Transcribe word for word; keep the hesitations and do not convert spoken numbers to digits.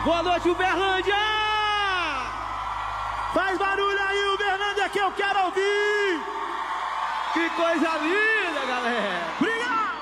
Boa noite, Uberlândia! Faz barulho aí, Uberlândia, que eu quero ouvir! Que coisa linda, galera! Obrigado!